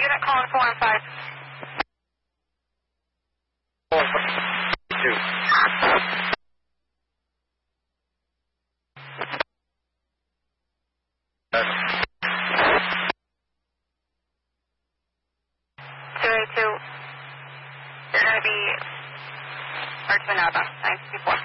unit calling 415. 412. You're going to be Archman Ava, 954.